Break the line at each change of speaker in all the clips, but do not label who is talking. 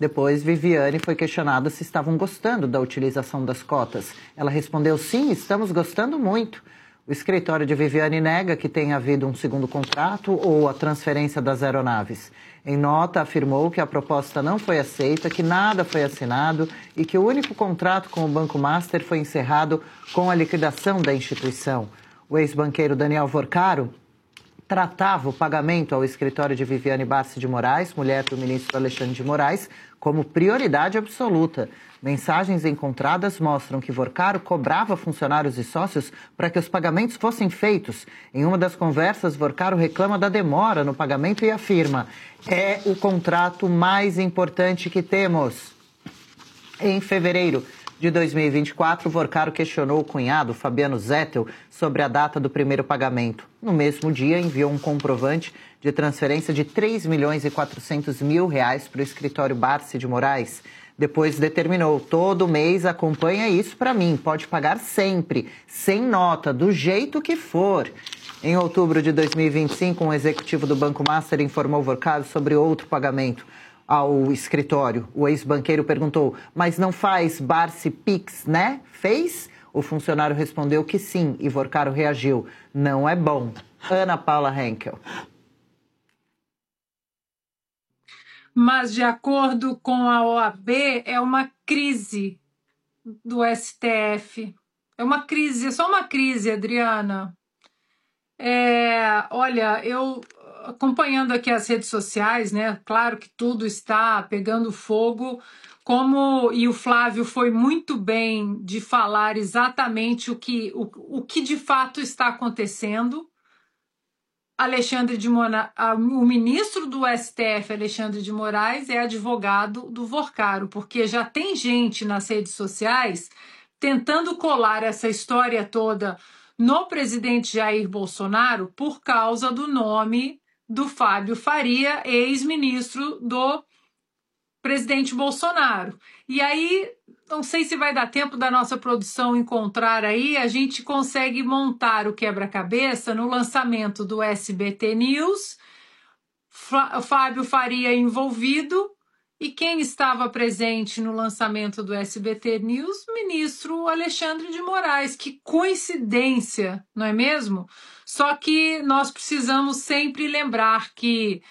Depois, Viviane foi questionada se estavam gostando da utilização das cotas. Ela respondeu: sim, estamos gostando muito. O escritório de Viviane nega que tenha havido um segundo contrato ou a transferência das aeronaves. Em nota, afirmou que a proposta não foi aceita, que nada foi assinado e que o único contrato com o Banco Master foi encerrado com a liquidação da instituição. O ex-banqueiro Daniel Vorcaro tratava o pagamento ao escritório de Viviane Barsi de Moraes, mulher do ministro Alexandre de Moraes, como prioridade absoluta. Mensagens encontradas mostram que Vorcaro cobrava funcionários e sócios para que os pagamentos fossem feitos. Em uma das conversas, Vorcaro reclama da demora no pagamento e afirma: é o contrato mais importante que temos. Em fevereiro de 2024, Vorcaro questionou o cunhado, Fabiano Zettel, sobre a data do primeiro pagamento. No mesmo dia, enviou um comprovante de transferência de R$3.400.000 para o escritório Barsi de Moraes. Depois determinou: todo mês acompanha isso para mim, pode pagar sempre, sem nota, do jeito que for. Em outubro de 2025, um executivo do Banco Master informou Vorcaro sobre outro pagamento ao escritório. O ex-banqueiro perguntou: mas não faz Barsi Pix, né? Fez? O funcionário respondeu que sim, e Vorcaro reagiu: não é bom. Ana Paula Henkel.
Mas, de acordo com a OAB, é uma crise do STF. É uma crise, é só uma crise, Adriana. Olha, eu acompanhando aqui as redes sociais, né? Claro que tudo está pegando fogo, e o Flávio foi muito bem de falar exatamente o que de fato está acontecendo. O ministro do STF, Alexandre de Moraes, é advogado do Vorcaro, porque já tem gente nas redes sociais tentando colar essa história toda no presidente Jair Bolsonaro por causa do nome do Fábio Faria, ex-ministro do presidente Bolsonaro. E aí, não sei se vai dar tempo da nossa produção encontrar aí, a gente consegue montar o quebra-cabeça no lançamento do SBT News, Fábio Faria envolvido, e quem estava presente no lançamento do SBT News? O ministro Alexandre de Moraes. Que coincidência, não é mesmo? Só que nós precisamos sempre lembrar que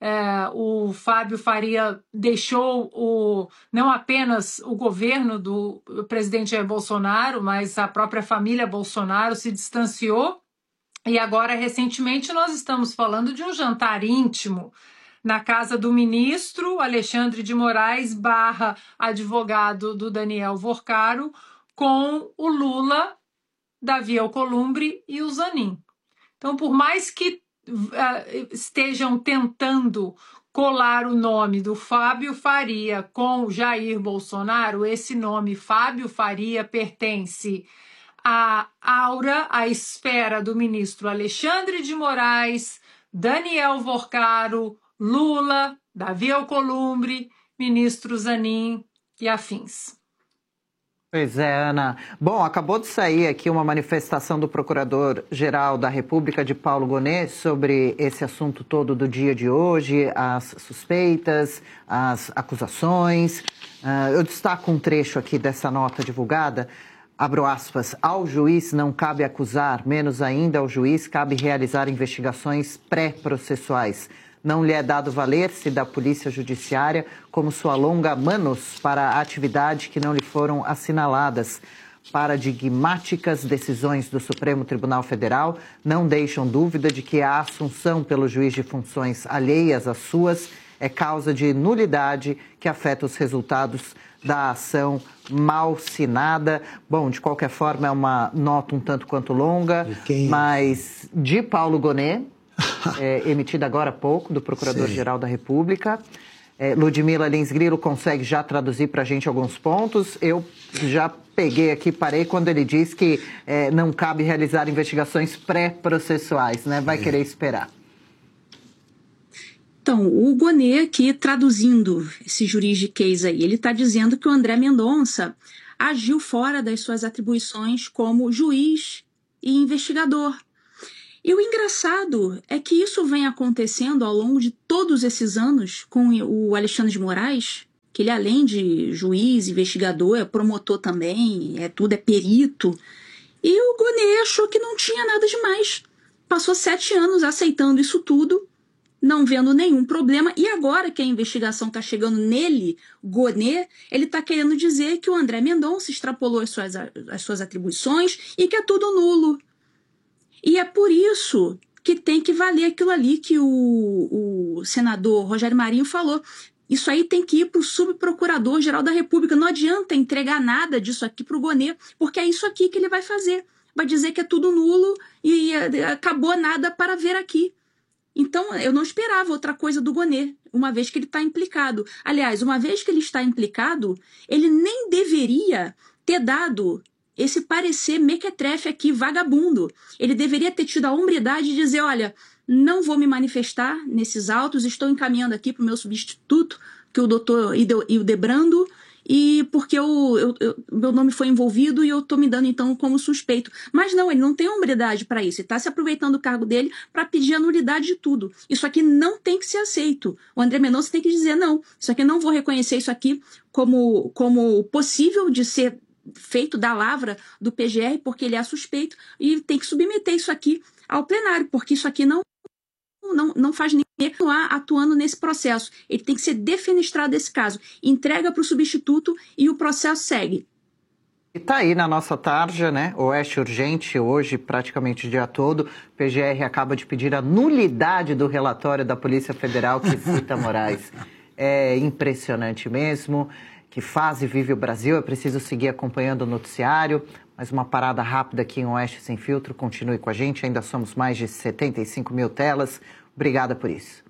o Fábio Faria deixou não apenas o governo do presidente Jair Bolsonaro, mas a própria família Bolsonaro se distanciou. E agora, recentemente, nós estamos falando de um jantar íntimo na casa do ministro Alexandre de Moraes / advogado do Daniel Vorcaro, com o Lula, Davi Alcolumbre e o Zanin. Então, por mais que estejam tentando colar o nome do Fábio Faria com Jair Bolsonaro, esse nome Fábio Faria pertence à aura, à esfera do ministro Alexandre de Moraes, Daniel Vorcaro, Lula, Davi Alcolumbre, ministro Zanin e afins.
Pois é, Ana. Bom, acabou de sair aqui uma manifestação do Procurador-Geral da República, de Paulo Gonet, sobre esse assunto todo do dia de hoje, as suspeitas, as acusações. Eu destaco um trecho aqui dessa nota divulgada. Abro aspas: ao juiz não cabe acusar, menos ainda ao juiz cabe realizar investigações pré-processuais. Não lhe é dado valer-se da polícia judiciária como sua longa manos para a atividade que não lhe foram assinaladas. Paradigmáticas decisões do Supremo Tribunal Federal não deixam dúvida de que a assunção pelo juiz de funções alheias às suas é causa de nulidade que afeta os resultados da ação malsinada. Bom, de qualquer forma, é uma nota um tanto quanto longa, mas de Paulo Gonet, emitida agora há pouco, do Procurador-Geral da República. Ludmila Lins Grilo consegue já traduzir para a gente alguns pontos. Eu já peguei aqui, parei quando ele diz que não cabe realizar investigações pré-processuais, né? Vai querer esperar.
Então, o Gonet aqui, traduzindo esse juridiquês aí, ele está dizendo que o André Mendonça agiu fora das suas atribuições como juiz e investigador. E o engraçado é que isso vem acontecendo ao longo de todos esses anos com o Alexandre de Moraes, que ele, além de juiz, investigador, é promotor também, tudo, é perito. E o Gonê achou que não tinha nada demais. Passou 7 anos aceitando isso tudo, não vendo nenhum problema, e agora que a investigação está chegando nele, Gonê, ele está querendo dizer que o André Mendonça extrapolou as suas atribuições e que é tudo nulo. E é por isso que tem que valer aquilo ali que o senador Rogério Marinho falou. Isso aí tem que ir para o subprocurador-geral da República. Não adianta entregar nada disso aqui para o Gonê, porque é isso aqui que ele vai fazer. Vai dizer que é tudo nulo e acabou nada para ver aqui. Então, eu não esperava outra coisa do Gonê, uma vez que ele está implicado. Aliás, uma vez que ele está implicado, ele nem deveria ter dado esse parecer mequetrefe aqui, vagabundo. Ele deveria ter tido a hombridade de dizer, olha, não vou me manifestar nesses autos, estou encaminhando aqui para o meu substituto, que é o doutor Hildebrando, e porque meu nome foi envolvido e eu estou me dando, então, como suspeito. Mas não, ele não tem hombridade para isso. Ele está se aproveitando do cargo dele para pedir a nulidade de tudo. Isso aqui não tem que ser aceito. O André Mendonça tem que dizer, não, isso aqui não vou reconhecer isso aqui como possível de ser feito da lavra do PGR, porque ele é suspeito, e tem que submeter isso aqui ao plenário, porque isso aqui não faz ninguém atuando nesse processo. Ele tem que ser defenestrado desse caso. Entrega para o substituto e o processo segue.
E tá aí na nossa tarja, né? Oeste Urgente, hoje, praticamente o dia todo. O PGR acaba de pedir a nulidade do relatório da Polícia Federal que cita Moraes. É impressionante mesmo. Que fase vive o Brasil? É preciso seguir acompanhando o noticiário. Mais uma parada rápida aqui em Oeste Sem Filtro. Continue com a gente, ainda somos mais de 75 mil telas. Obrigada por isso.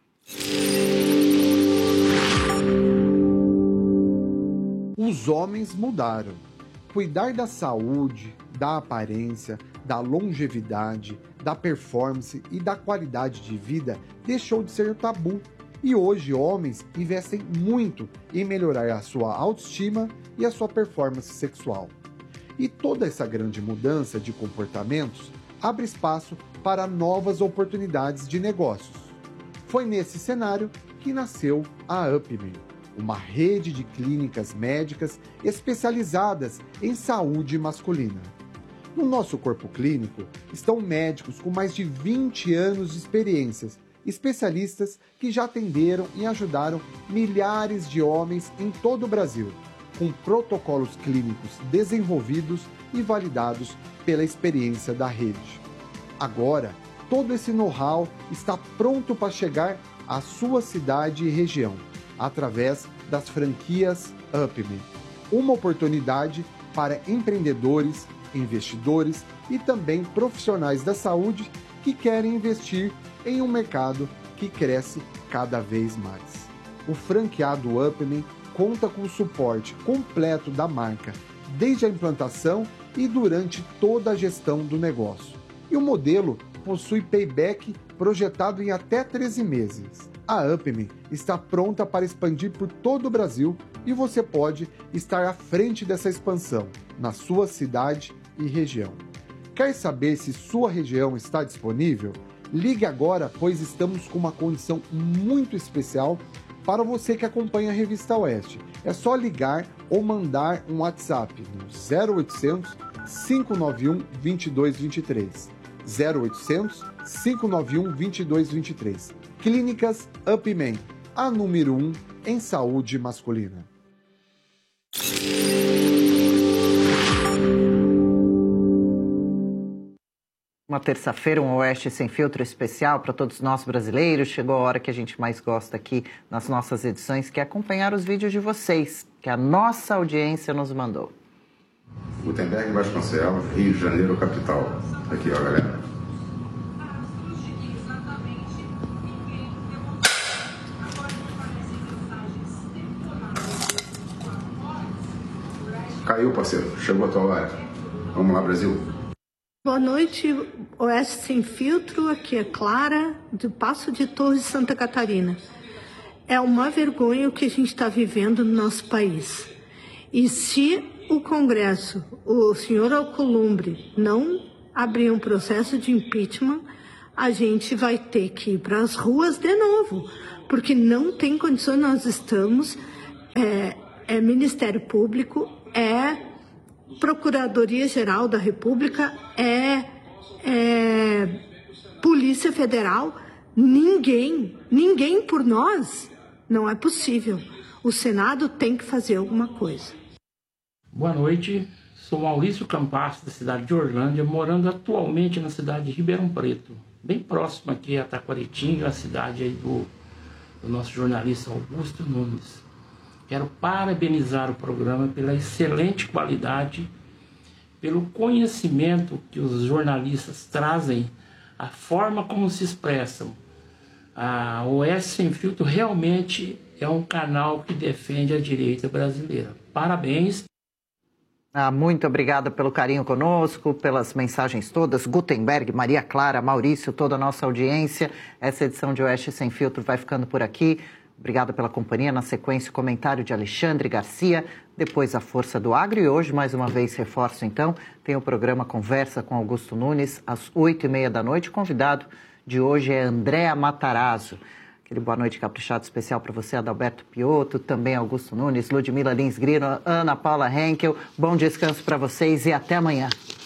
Os homens mudaram. Cuidar da saúde, da aparência, da longevidade, da performance e da qualidade de vida deixou de ser tabu. E hoje, homens investem muito em melhorar a sua autoestima e a sua performance sexual. E toda essa grande mudança de comportamentos abre espaço para novas oportunidades de negócios. Foi nesse cenário que nasceu a UpMen, uma rede de clínicas médicas especializadas em saúde masculina. No nosso corpo clínico estão médicos com mais de 20 anos de experiências, especialistas que já atenderam e ajudaram milhares de homens em todo o Brasil, com protocolos clínicos desenvolvidos e validados pela experiência da rede. Agora, todo esse know-how está pronto para chegar à sua cidade e região, através das franquias UpMen. Uma oportunidade para empreendedores, investidores e também profissionais da saúde que querem investir em um mercado que cresce cada vez mais. O franqueado UpMen conta com o suporte completo da marca, desde a implantação e durante toda a gestão do negócio. E o modelo possui payback projetado em até 13 meses. A UpMen está pronta para expandir por todo o Brasil e você pode estar à frente dessa expansão na sua cidade e região. Quer saber se sua região está disponível? Ligue agora, pois estamos com uma condição muito especial para você que acompanha a Revista Oeste. É só ligar ou mandar um WhatsApp no 0800 591 2223. 0800 591 2223. Clínicas UpMen, a número 1 em saúde masculina.
Uma terça-feira, um Oeste Sem Filtro especial para todos nós brasileiros. Chegou a hora que a gente mais gosta aqui nas nossas edições, que é acompanhar os vídeos de vocês, que a nossa audiência nos mandou.
Gutenberg Vasconcelos, Rio de Janeiro, capital. Aqui, ó, galera. Caiu, parceiro. Chegou a tua hora. Vamos lá, Brasil.
Boa noite, Oeste Sem Filtro. Aqui é Clara, do Passo de Torres, Santa Catarina. É uma vergonha o que a gente está vivendo no nosso país. E se o Congresso, o senhor Alcolumbre, não abrir um processo de impeachment, a gente vai ter que ir para as ruas de novo, porque não tem condições. Nós estamos é Ministério Público, é Procuradoria-Geral da República, é Polícia Federal. Ninguém por nós. Não é possível. O Senado tem que fazer alguma coisa.
Boa noite. Sou Maurício Campasso, da cidade de Orlândia, morando atualmente na cidade de Ribeirão Preto, bem próximo aqui a Taquaritinga, a cidade aí do nosso jornalista Augusto Nunes. Quero parabenizar o programa pela excelente qualidade, pelo conhecimento que os jornalistas trazem, a forma como se expressam. A OS Sem Filtro realmente é um canal que defende a direita brasileira. Parabéns.
Muito obrigada pelo carinho conosco, pelas mensagens todas. Gutenberg, Maria Clara, Maurício, toda a nossa audiência. Essa edição de Oeste Sem Filtro vai ficando por aqui. Obrigada pela companhia. Na sequência, o comentário de Alexandre Garcia, depois a Força do Agro. E hoje, mais uma vez, reforço então, tem o programa Conversa com Augusto Nunes, às 8h30 da noite. O convidado de hoje é Andréa Matarazzo. Aquele boa noite caprichado especial para você, Adalberto Piotto, também Augusto Nunes, Ludmila Lins Grino, Ana Paula Henkel. Bom descanso para vocês e até amanhã.